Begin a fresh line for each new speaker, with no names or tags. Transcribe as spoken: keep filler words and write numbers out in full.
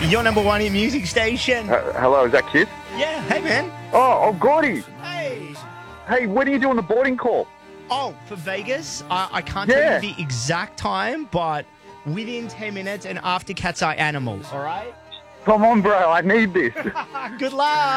Your number one hit music station.
Uh, hello, is that Kid?
Yeah, hey man.
Oh, oh, Gordy.
Hey.
Hey, when are you doing the boarding call?
Oh, for Vegas, I, I can't
Yeah.
tell you the exact time, but within ten minutes and after Cat's Eye Animals, all right?
Come on, bro. I need this.
Good luck.